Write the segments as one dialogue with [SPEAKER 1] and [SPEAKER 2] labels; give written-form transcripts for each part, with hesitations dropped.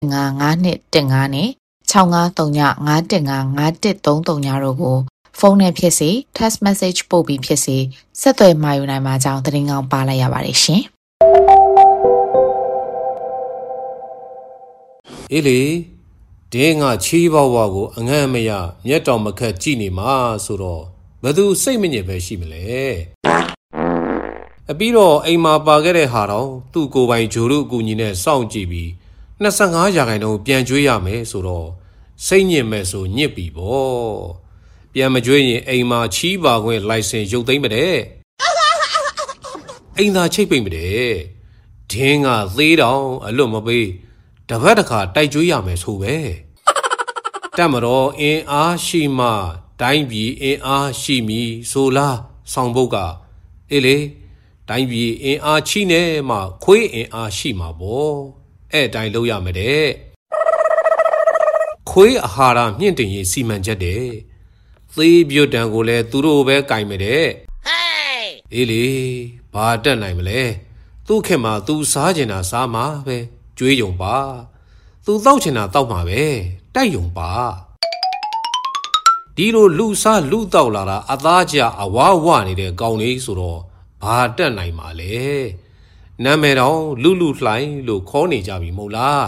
[SPEAKER 1] 5515နဲ့6539515339တို့ကိုဖုန်းနဲ့ဖြစ်စေ text message ပို့ပြီးဖြစ်စေဆက်သွယ်မှာယူနိုင်မှာကြောင်းသတင်းကောင်းပါလိုက်ရပါတယ်ရှင်
[SPEAKER 2] အေးလေဒင်းကချီးပေါဝါကိုအငန့်မရမျက်တောင်မခက်ကြည့်နေမှာဆိုတော့ဘယ်သူစိတ်မညစ်ပဲရှိမလဲအပြီးတော့အိမ်မှာပါခဲ့တဲ့ဟာတော့သူ့ကိုယ်ပိုင်ဂျိုတို့အကူညီနဲ့စောင့်ကြည့်ပြီး25%ပြန်ကျွေးရမယ်ဆိုတော့စိတ်ညစ်မဲ့ဆိုညစ်ပြီပေါ့ပြန်မကျွေးရင်အိမ်မှာချီးပါခွင့်လိုင်စင်ရုပ်သိမ်းမတဲ့အိမ်သာချိတ်ပိတ်မတဲ့ဒင်းကသေးတောင်အလွတ်မပေးတပတ်တစ်ခါတိုက်ကျွေးရမယ်ဆိုပဲတက်မတော်အင်းအားရှိမှတိုင်းပြည်အင်းအားရှိမည်ဆိုလားဆောင်ဘုတ်ကအေးလေတိုင်းပြည်အင်းအားချိနေမှခွေးအင်းအားရှိမှာပေါ့အဲ့တိုင်းလုပ်ရမယ်တဲ့ခွေးအာဟာရမြင့်တင်ရေးစီမံချက်တဲ့သေးပြွတ်တံကိုလည်းသူတို့ပဲကင်မယ်တဲ့အေးလေဘာတက်နိုင်မလဲသူ့ခင်မှာသူစားကျင်တာစားမှာပဲကျွေးယုံပါသူတောက်ချင်တာတောက်မှာပဲတိုက်ယုံပါဒီလိုလူစားလူတောက်လာတာအသားကျအဝါဝနေတဲ့ကောင်းလေးဆိုတော့ဘာတက်နိုင်မှာလဲနာမည်တော့လူလှိုင်းလို့ခေါ်နေကြပြီမဟုတ်လား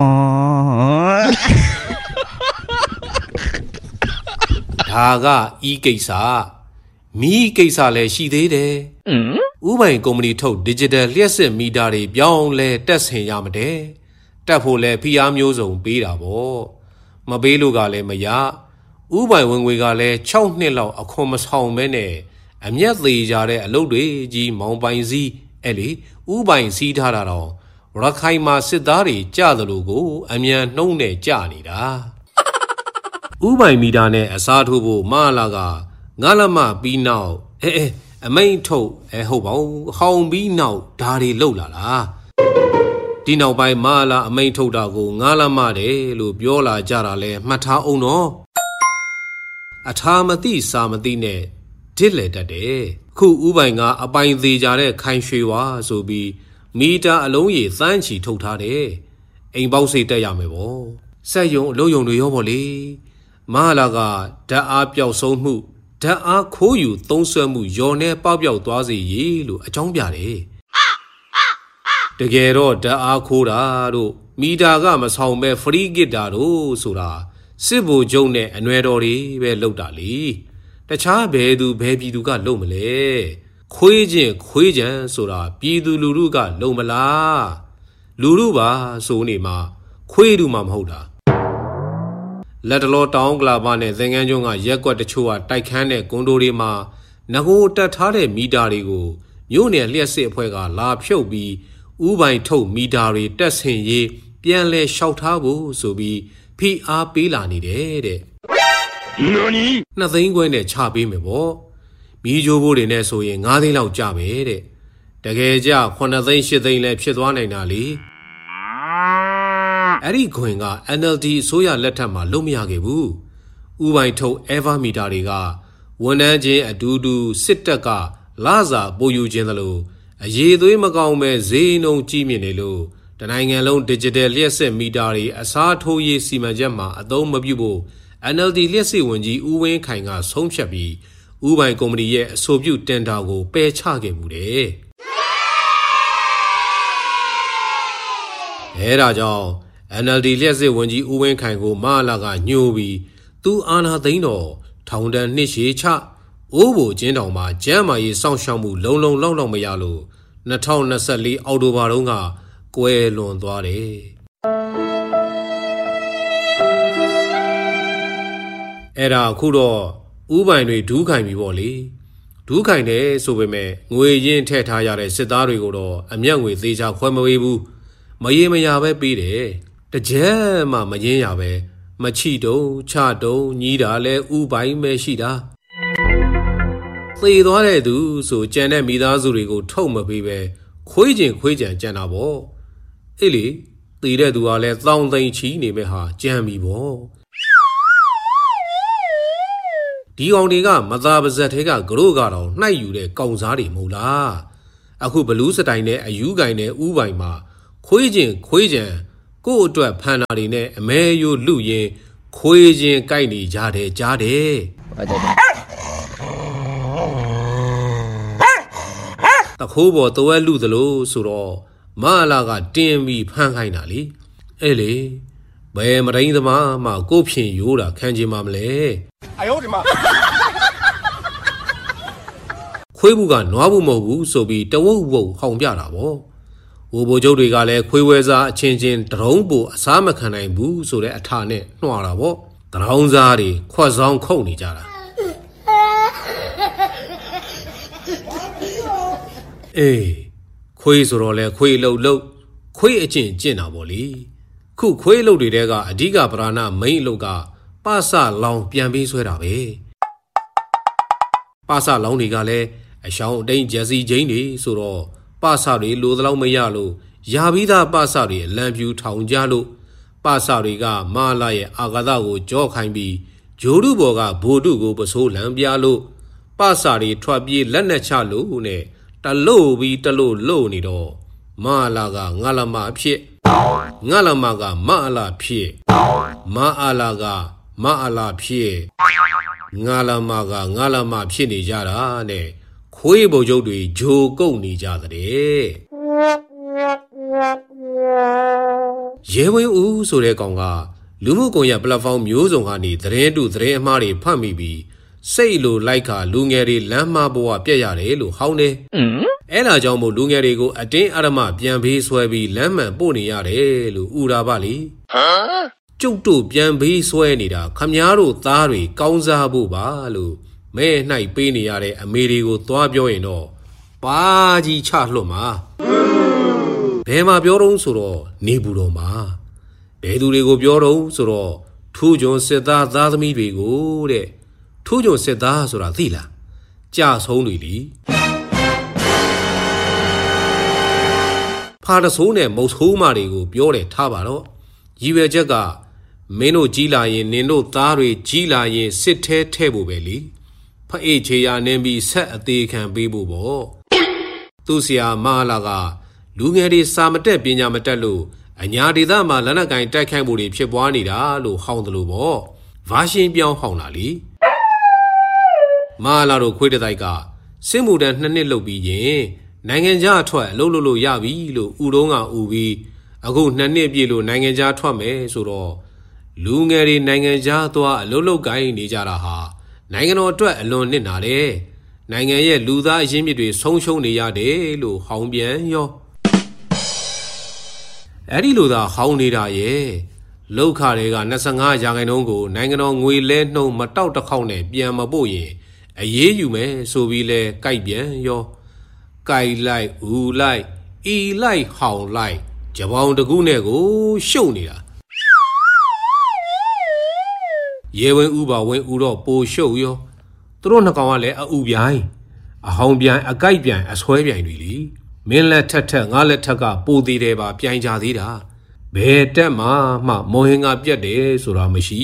[SPEAKER 2] ဒါကဤကိစ္စမီးကိစ္စလည်းရှိသေးတယ်ဥပိုင်ကုမ္ပဏီထုတ် digital လျှက်စစ်မီတာတွေပြောင်းလဲတက်ဆင်ရမတဲ့တက်ဖို့လဲဖိအားမျိုးစုံပေးတာပေါ့မပေးလို့ကလည်းမရဥပိုင်ဝင်ငွေကလည်း6နှစ်လောက်အခွန်မဆောင်မဲနဲ့အမျက်သေးကြတဲ့အလုပ်တွေကြီးမောင်ပိုင်စည်းအဲ့လေဥပိုင်စီးထားတာတော့ရခိုင်မှာစစ်သားတွေကြသလိုကိုအမြန်နှုံးနဲ့ကြနေတာဥပိုင်မီတာနဲ့အစားထိုးဖို့မလာကငါလမပြီးနောက်အမိန်ထုတ်ဟုတ်ပါဘူးဟောင်ပြီးနောက်ဒါတွေလှုပ်လာလားဒီနောက်ပိုင်းမလာအမိန်ထုတ်တာကိုငါလမတယ်လို့ပြောလာကြတာလဲမှတ်ထားအောင်နော်အထာမသိစာမသိနဲ့ဒစ်လေတတ်တယ်ခုဥပိုင်ကအပိုင်သေးကြတဲ့ခိုင်ရွှေဝါဆိုပြီးမီတာအလုံးကြီးသန်းချီထုတ်ထားတယ်အိမ်ပေါက်စိတ်တက်ရမယ်ပေါ့စက်ယုံအလုံးယုံတွေရောပေါ့လေမလာကဓာတ်အားပျောက်ဆုံးမှုဓာတ်အားခိုးယူသုံးစွဲမှုရော်နေပေါက်ပြောက်သွားစေရလို့အကြောင်းပြတယ်တကယ်တော့ဓာတ်အားခိုးတာတို့မီတာကမဆောင်မဲ့ဖရီးဂစ်တာတို့ဆိုတာစစ်ဗိုလ်ချုပ်နဲ့အနွယ်တော်တွေပဲလုပ်တာလေတခြားဘယ်သူဘယ်ပြည်သူကလုပ်မလဲခွေးချင်းခွေးချံဆိုတာပြည်သူလူထုကလုပ်မလားလူထုပါဆိုနေမှာခွေးတူမှမဟုတ်တာလက်တလောတောင်ကလာပါနဲ့သင်္ကန်းကျွန်းကရက်ကွက်တချို့ကတိုက်ခန်းတဲ့ကွန်ဒိုတွေမှာငကိုတက်ထားတဲ့မီတာတွေကိုမြို့နယ်လျှက်စစ်အဖွဲ့ကလာဖြုတ်ပြီးဥပိုင်ထုတ်မီတာတွေတက်ဆင်ရေးပြန်လဲလျှောက်ထားဖို့ဆိုပြီးဖိအားပေးလာနေတယ်တဲ့2သိန်းခွဲနဲ့ချပေးမယ်ပေါ့မီးကြိုးဘိုးတွေနဲ့ဆိုရင်9သိန်းလောက်ကျမယ်တဲ့တကယ်ကြ9သိန်း10သိန်းလည်းဖြစ်သွားနိုင်တာလေအဲ့ဒီခွင်က NLD အစိုးရလက်ထက်မှာလုံးမရခဲ့ဘူးဥပိုင်ထုတ် Eva မီတာတွေကဝန်ထမ်းချင်းအတူတူစစ်တပ်ကလစာပိုယူခြင်းသလိုအရေးသွေးမကောင်းမဲ့ဈေးနှုန်းကြီးမြင့်နေလို့တနိုင်ငံလုံး digital လျှက်စစ်မီတာတွေအစားထိုးရေးစီမံချက်မှာအသုံးမပြုဖို့ NLD လျှက်စစ်ဝန်ကြီးဦးဝင်းခိုင်ကဆုံးဖြတ်ပြီးဥပိုင်ကုမ္ပဏီရဲ့အဆိုပြုတင်ဒါကိုပယ်ချခဲ့မှုတယ်အဲဒါကြောင့် NLD လျှက်စစ်ဝန်ကြီးဦးဝင်းခိုင်ကိုမလာကညှို့ပြီးသူအာဏာသိမ်းတော့ထောင်ဒဏ်နှစ်ရှည်ချအိုးဘိုကျင်းတောင်မှာကျမ်းမာရေးစောင့်ရှောက်မှုလုံလောက်မရလို့2024အောက်တိုဘာတုန်းကကွယ်လွန်သွားတယ်အဲ့ဒါအခုတော့ဥပိုင်တွေဒူးခိုင်ပြီပေါ့လေဒူးခိုင်တယ်ဆိုပေမဲ့ငွေရင်းထည့်ထားရတဲ့စစ်သားတွေကိုတော့အမျက်ငွေသေးချခွဲမပေးဘူးမရေမရပဲပေးတယ်တကြက်မှမရင်းရပဲမချီတုံချတုံညီးတာလဲဥပိုင်ပဲရှိတာသေသွားတဲ့သူဆိုကြံတဲ့မိသားစုတွေကိုထုတ်မပေးပဲခွေးကြံကြံတာပေါ့အေးလေသေတဲ့သူကလည်းသောင်းသိန်းချီနေမဲ့ဟာကြံပြီပေါ့ဒီကောင်တွေကမသားပါဇက်ထဲကကရိုးကတော့နှိုက်ယူတဲ့ကောင်စားတွေမဟုတ်လားအခုဘလူးစတိုင်နဲ့အယူကိုင်နဲ့ဥပိုင်မှာခွေးကြံကို့အတွက်ဖန်နာတွေနဲ့အမဲယိုလူရင်ခွေးချင်းကြိုက်နေကြတယ်ကြားတယ်တခိုးပေါ်တဝက်လူသလိုဆိုတော့မလာကတင်းပြီးဖမ်းခိုင်းတာလေအဲ့လေဘယ်မရင်းသမားမှကို့ဖြင့်ရိုးတာခံချင်မှမလဲအယောဒီမှာခွေးဘူးကနွားဘူးမဟုတ်ဘူးဆိုပြီးတဝုတ်ဝုတ်ဟောင်ပြတာပေါ့ဟိုဘိုလ်ချုပ်တွေကလည်းခွေးဝဲစားအချင်းချင်းတရုံးပိုအစားမခံနိုင်ဘူးဆိုတဲ့အထာနဲ့နှွာတာပေါ့တရုံးစားတွေခွက်ဆောင်ခုတ်နေကြတာအေးခွေးဆိုတော့လဲခွေးလှုပ်ခွေးအကျင့်ကျင့်တာပေါ့လေခုခွေးလှုပ်တွေတဲကအဓိကပဓာနာမိန်အလုပ်ကပစလောင်ပြန်ပြီးဆွဲတာပဲပစလောင်တွေကလည်းအရှောင်းအတိန်ဂျက်စီဂျိန်းတွေဆိုတော့ပစတွေလိုသလောက်မရလို့ရာပြီးသားပစတွေအလံပြူထောင်ကြလို့ပစတွေကမာလာရဲ့အာဂါသကိုကြောခိုင်းပြီးဂျိုးတုဘော်ကဘိုလ်တုကိုပစိုးလံပြလို့ပစတွေထွက်ပြေးလက်နဲ့ချလို့နဲ့တလို့ပြီးတလို့လို့နေတော့မာလာကငါလမဖြစ်ငါလမကမအလာဖြစ်မအလာကမအလာဖြစ်ငါလမကငါလမဖြစ်နေကြတာနဲ့ခွေးဘုံကျုပ်တွေဂျိုကုတ်နေကြတဲ့ရဲဝင်းဦးဆိုတဲ့ကောင်ကလူမှုကွန်ရက်ပလက်ဖောင်းမျိုးစုံကနေသတင်းတုသတင်းအမှားတွေဖတ်မိပြီးစိတ်လိုလိုက်ခါလူငယ်တွေလမ်းမဘဝပြက်ရတယ်လို့ဟောင်းတယ်အဲ့ဒါကြောင့်မို့လူငယ်တွေကိုအတင်းအဓမ္မပြန်ဘေးဆွဲပြီးလမ်းမှန်ပို့နေရတယ်လို့ဥရာပါလေကျုပ်တို့ပြန်ဘေးဆွဲနေတာခမားတို့သားတွေကောင်းစားဖို့ပါလို့မဲနှိုက်ပေးနေရတဲ့အမေတွေကိုသွားပြောရင်တော့ပါကြီးချလွတ်မှာဘယ်မှာပြောတော့ဆိုတော့နေဘူးတော်မှာဘယ်သူတွေကိုပြောတော့ဆိုတော့ထူးကျွန်းစစ်သားသားသမီးတွေကိုတဲ့ထူးကျွန်းစစ်သားဆိုတာသိလားကြာဆုံးတွေလीဖာတဆိုးနဲ့မုတ်ဆိုးမတွေကိုပြောတယ်ထားပါတော့ရည်ရွယ်ချက်ကမင်းတို့ကြီးလာရင်နင်တို့သားတွေကြီးလာရင်စစ်ထဲထဲဖို့ပဲလေဖအေးချေရနင်းပြီးဆက်အသေးခံပေးဖို့ပေါ့သူ့ဆရာမလာကလူငယ်တွေစာမတက်ပညာမတက်လို့အညာဒေသမှာလက်နက်ကင်တိုက်ခိုက်မှုတွေဖြစ်ပွားနေတာလို့ဟောင်းတယ်လို့ပေါ့ဗာရှင်းပြောင်းဟောင်းလာလीမလာတို့ခွေးတတိုက်ကစစ်မှုတန်း2နှစ်လုပ်ပြီးရင်နိုင်ငံခြားအထွက်အလုပ်လုပ်လို့ရပြီလို့ဥတုံးကဥပြီးအခု2နှစ်ပြည့်လို့နိုင်ငံခြားထွက်မယ်ဆိုတော့လူငယ်တွေနိုင်ငံခြားသွားအလုပ်လုပ်ကိုင်းနေကြတာဟာနိုင်ငံတော်အတွက်အလွန်နစ်နာတယ်နိုင်ငံရဲ့လူသားအရင်းမြစ်တွေဆုံးရှုံးနေရတယ်လို့ဟောင်းပြန်ရောအဲ့ဒီလိုသာဟောင်းနေတာရဲ့လောက်ခတွေက25ရာခိုင်နှုန်းကိုနိုင်ငံတော်ငွေလဲနှုန်းမတောက်တစ်ခေါက်နဲ့ပြန်မပို့ရင်အရေးယူမယ်ဆိုပြီးလဲကြိုက်ပြန်ရောကြိုက်လိုက်ဦးလိုက်ဤလိုက်ဟောင်းလိုက်ကြပောင်တကူးနဲ့ကိုရှုပ်နေတာရေဝင်ဥပါဝင်ဥတော့ပိုရှုပ်ရောသူတို့နှစ်ကောင်ကလည်းအဥပြိုင်အဟောင်းပြိုင်အကြိုက်ပြိုင်အဆွဲပြိုင်တွေလीမင်းလက်ထက်ငါလက်ထက်ကပိုသေးတယ်ပါပြိုင်ကြသေးတာဘယ်တက်မှမောဟင်ကပြတ်တယ်ဆိုတာမရှိ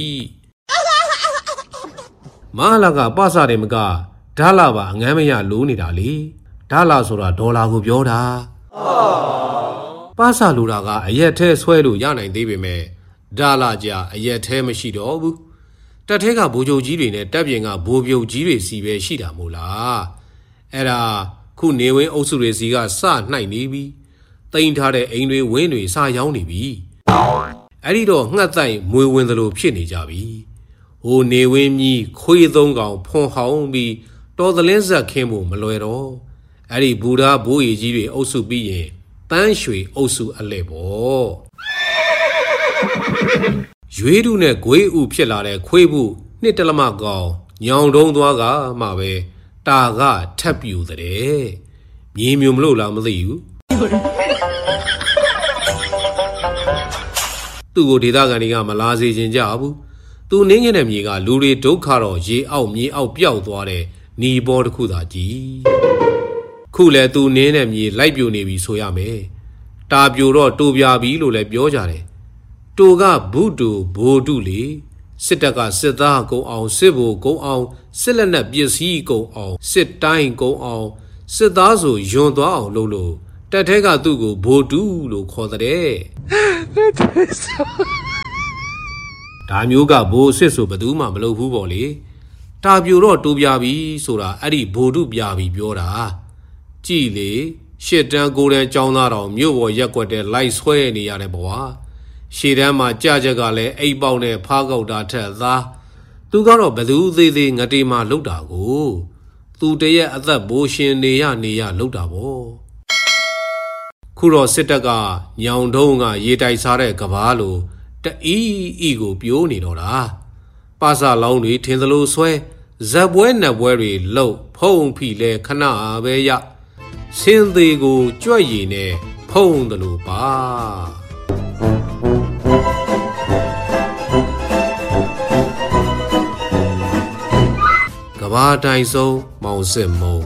[SPEAKER 2] မလာကပစတယ်မကဓာလာပါအငမ်းမရလိုးနေတာလေဓာလာဆိုတာဒေါ်လာကိုပြောတာပစလိုတာကအရက်ထဲဆွဲလို့ရနိုင်သေးပေမဲ့ဓာလာကြအရက်ထဲမရှိတော့ဘူးတက်ထဲကဘိုးချုပ်ကြီးတွေနဲ့တက်ပြင်ကဘိုးပြုတ်ကြီးတွေစီပဲရှိတာမို့လားအဲ့ဒါခုနေဝင်းအုပ်စုတွေစီကစနှိုက်နေပြီတိန်ထားတဲ့အိမ်တွေဝင်းတွေစရောင်းနေပြီအဲ့ဒီတော့ငှက်တိုင်မွေဝင်သလိုဖြစ်နေကြပြီဟိုနေဝင်းကြီးခွေး3ကောင်ဖွန်ဟောင်းပြီးတော်သလင်းဆက်ခင်းဖို့မလွယ်တော့အဲ့ဒီဘူဓာဘိုးရီကြီးတွေအုပ်စုပြီးရင်တန်းရွှေအုပ်စုအလဲပေါ့ရွေးတုနဲ့ဂွေးဥဖြစ်လာတဲ့ခွေးဘူးနှစ်တလမကောင်ညောင်တုံးသွားကမှပဲတာကထပ်ပြူတဲ့မြေမျိုးမလို့လားမသိဘူးသူ့ကိုဒေသခံတွေကမလာစေချင်ကြဘူးသူနင်းခဲ့တဲ့မြေကလူတွေဒုက္ခတော့ရေအောက်မြေအောက်ပျောက်သွားတဲ့နီပေါ်တစ်ခုသာကြည်ခုလဲသူနင်းတဲ့မြေလိုက်ပြိုနေပြီဆိုရမယ်တာပြိုတော့တူပြပြီလို့လည်းပြောကြတယ်တူကဘုတူဘိုတုလေစစ်တပ်ကစစ်သားကုံအောင်စစ်ဘိုကုံအောင်စစ်လက်နက်ပစ္စည်းကုံအောင်စစ်တိုင်းကုံအောင်စစ်သားဆိုယွန်သွားအောင်လုပ်လို့တက်ထဲကသူ့ကိုဘိုတူလို့ခေါ်တဲ့ဒါမျိုးကဘိုးအစ်စ်ဆိုဘယ်သူမှမလုပ်ဘူးပေါ့လေတာပြိုတော့တိုးပြပြီဆိုတာအဲ့ဒီဘိုတူပြပြီပြောတာကြည်လေရှစ်တန်းကိုတန်းចောင်းသားတော်မြို့ပေါ်ရက်ွက်တဲ့လိုက်ဆွဲနေရတဲ့ဘဝရှေ့တန်းမှာကြကြကလည်းအိပ်ပေါက်နဲ့ဖားကောက်တာထက်သားသူကတော့ဘယ်သူသေးသေးငတေးမှလှုပ်တာကိုသူတရက်အသက်ဘိုးရှင်နေရလှုပ်တာပေါ့ခုတော့စစ်တပ်ကညောင်တုံးကရေတိုက်စားတဲ့ကဘာလိုတအီးကိုပြိုးနေတော့တာပါစာလောင်းတွေထင်သလိုဆွဲဇက်ပွဲနက်ပွဲတွေလှုပ်ဖုံဖိလဲခဏပဲရစင်းသေးကိုကြွက်ရည်နဲ့ဖုံသလိုပါကဘာတိုင်ဆုံးမောင်စစ်မုံ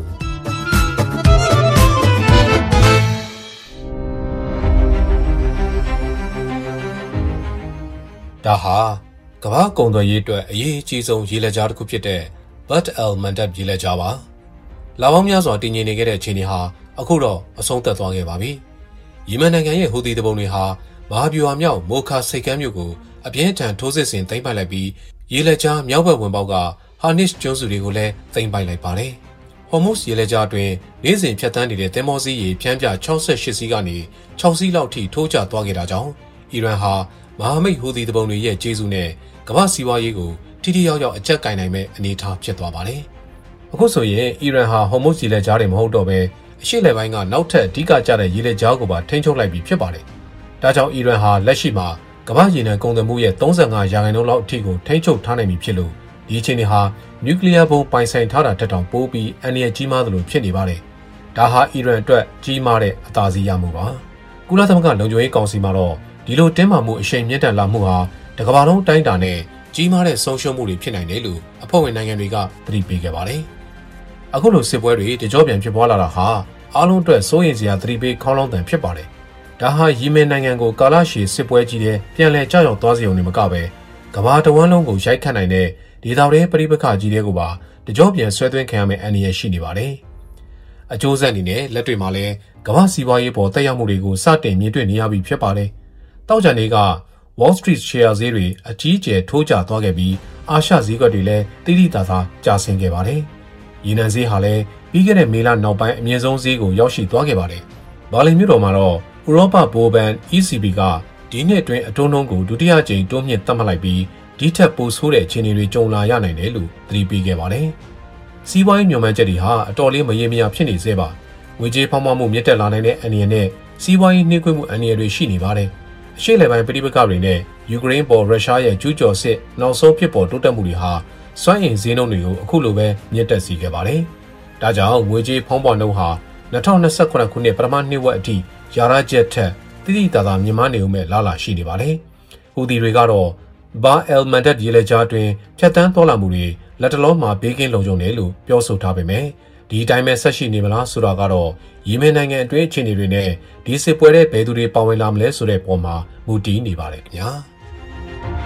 [SPEAKER 2] ဒါဟာကမ္ဘာကုန်သွယ်ရေးအတွက်အရေးအကြီးဆုံးရေလက်ကြားတစ်ခုဖြစ်တဲ့ Bab el-Mandeb ရေလက်ကြားပါ။လာပေါင်းများစွာတည်ငြိမ်နေခဲ့တဲ့အခြေအနေဟာအခုတော့အဆုံးသတ်သွားခဲ့ပါပြီ။ယီမန်နိုင်ငံရဲ့ဟူသီတပုံတွေဟာမဟာဗျူဟာမြောက်မိုခါစိတ်ကမ်းမြို့ကိုအပြင်းထန်ထိုးစစ်ဆင်သိမ်းပိုက်လိုက်ပြီးရေလက်ကြားမြောက်ဘက်ဝင်ပေါက်ကဟာနစ်ကျွန်းစုတွေကိုလည်းသိမ်းပိုက်လိုက်ပါတယ်။ဟော်မုတ်ရေလက်ကြားတွင်နေ့စဉ်ဖြတ်တန်းနေတဲ့သင်္ဘောစီးရေဖြန်းပြ68စီးကနေ6စီးလောက်ထိထိုးကျသွားခဲ့တာကြောင့်အီရန်ဟာမဟာမိတ်ဟူသီတပုံတွေရဲ့ကျေးဇူးနဲ့ကမ္ဘာစီးပွားရေးကိုထိထိရောက်ရောက်အကျပ်ကိုင်နိုင်မဲ့အနေအထားဖြစ်သွားပါတယ်။အခုဆိုရင်အီရန်ဟာဟော်မုတ်ရေလက်ကြားတွေမဟုတ်တော့ဘဲအရှေ့လယ်ပိုင်းကနောက်ထပ်အဓိကကျတဲ့ရေလက်ကြားကိုပါထိန်းချုပ်လိုက်ပြီးဖြစ်ပါတယ်။ဒါကြောင့်အီရန်ဟာလက်ရှိမှာကမ္ဘာရေနံကုန်သွယ်မှုရဲ့35%လောက်အထိကိုထိန်းချုပ်ထားနိုင်ပြီဖြစ်လို့ဒီအချိန်ဟာနျူကလ িয়ার ဘုံပိုင်ဆိုင်ထားတာတက်တောင်ပိုးပြီးအန္တရာယ်ကြီးမားသလိုဖြစ်နေပါတယ်။ဒါဟာအီရန်အတွက်ကြီးမားတဲ့အသာစီးရမှုပါ။ကုလသမဂ္ဂလုံခြုံရေးကောင်စီမှာတော့ဒီလိုတင်းမာမှုအရှိန်မြင့်တက်လာမှုဟာတကမ္ဘာလုံးတိုင်းတာနဲ့ကြီးမားတဲ့ဆုံးရှုံးမှုတွေဖြစ်နိုင်တယ်လို့အဖွဲ့ဝင်နိုင်ငံတွေကသတိပေးခဲ့ပါတယ်။အခုလိုစစ်ပွဲတွေတကြောပြန်ဖြစ်ပွားလာတာဟာအားလုံးအတွက်စိုးရိမ်စရာသတိပေးခေါင်းလောင်းတန်ဖြစ်ပါတယ်။ဒါဟာယီမင်နိုင်ငံကိုကာလရှည်စစ်ပွဲကြီးတဲ့ပြန်လည်ကြောက်ရွံ့သွားစေုံနဲ့မကပဲကမ္ဘာတဝန်းလုံးကိုရိုက်ခတ်နိုင်တဲ့ဒေသတွေပြိပခါကြီးတွေကိုပါတကြောပြန်ဆွဲသွင်းခံရမယ့်အန္တရာယ်ရှိနေပါတယ်။အကျိုးဆက်အနေနဲ့လက်တွေ့မှာလည်းကမ္ဘာစီးပွားရေးပေါ်တက်ရောက်မှုတွေကိုစတင်မြင်တွေ့နေရပြီဖြစ်ပါတယ်။တောက်ကြံတွေက Wall Street share ဈေးတွေအကြီးအကျယ်ထိုးကျသွားခဲ့ပြီးအာရှဈေးကွက်တွေလည်းတိတိတသာကျဆင်းခဲ့ပါတယ်။ရေနံဈေးဟာလည်းပြီးခဲ့တဲ့မေလနောက်ပိုင်းအမြင့်ဆုံးဈေးကိုရောက်ရှိသွားခဲ့ပါတယ်။ဘာလင်မြို့တော်မှာတော့ဥရောပဘိုးဘဏ် ECB ကဒီနှစ်အတွင်းအတွန်းနှုန်းကိုဒုတိယကြိမ်တိုးမြင့်သတ်မှတ်လိုက်ပြီးဒီထက်ပိုဆိုးတဲ့အခြေအနေတွေကြုံလာရနိုင်တယ်လို့သတိပေးခဲ့ပါတယ်။စီးပွားရေးညွှန်မှန်းချက်တွေဟာအတော်လေးမရေမရာဖြစ်နေသေးပါ။ငွေကြေးဖောင်းပွမှုမြင့်တက်လာနိုင်တဲ့အန္တရာယ်နဲ့စီးပွားရေးနှိမ့်ကွေးမှုအန္တရာယ်တွေရှိနေပါတယ်။အရှေ့လယ်ပိုင်းပဋိပက္ခတွေနဲ့ယူကရိန်းပေါ်ရုရှားရဲ့ကျူးကျော်စစ်နောက်ဆုံးဖြစ်ပေါ်တိုးတက်မှုတွေဟာစွမ်းအင်ဈေးနှုန်းတွေကိုအခုလိုပဲမြင့်တက်စေခဲ့ပါတယ်။ဒါကြောင့်ငွေကြေးဖောင်းပွနှုန်းဟာ2028ခုနှစ်ပထမနှစ်ဝက်အထိယာရချက်ထက်တိတိတသာမြင့်မားနေဦးမဲ့လာလာရှိနေပါတယ်။ဟူသီတွေကတော့ဘာအယ်မန်ဒတ်ရေလက်ကြားတွင်ဖြတ်တန်းသွားလာမှုတွေလက်တလုံးမှာဘေးကင်းလုံခြုံတယ်လို့ပြောဆိုထားပေမဲ့ဒီအတိုင်းပဲဆက်ရှိနေမလားဆိုတာကတော့ယီမင်နိုင်ငံအတွင်းအခြေအနေတွေနဲ့ဒီစစ်ပွဲတဲ့ဘယ်သူတွေပါဝင်လာမလဲဆိုတဲ့ပုံမှာမူတည်နေပါတယ်ခင်ဗျာ။